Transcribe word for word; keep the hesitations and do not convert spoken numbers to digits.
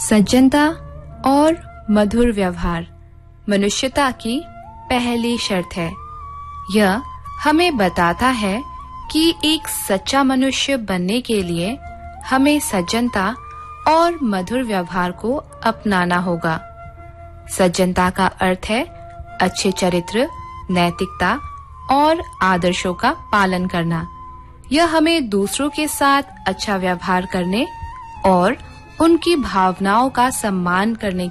सज्जनता और मधुर व्यवहार मनुष्यता की पहली शर्त है। यह हमें बताता है कि एक सच्चा मनुष्य बनने के लिए हमें सज्जनता और मधुर व्यवहार को अपनाना होगा। सज्जनता का अर्थ है अच्छे चरित्र, नैतिकता और आदर्शों का पालन करना। यह हमें दूसरों के साथ अच्छा व्यवहार करने और उनकी भावनाओं का सम्मान करने